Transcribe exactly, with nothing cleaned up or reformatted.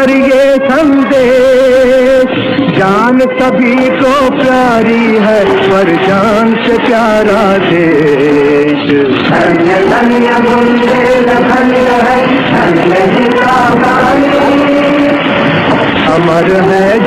पर ये संदेश, जान सभी को प्यारी है पर जान से प्यारा देश। धन्य धन्य बुंदेल धन्य है, धन्य ही सावधानी, अमर है